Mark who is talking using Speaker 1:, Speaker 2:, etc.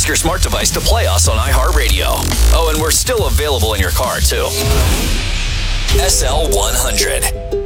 Speaker 1: ask your smart device to play us on iHeartRadio. Oh, and we're still available in your car, too. SL100.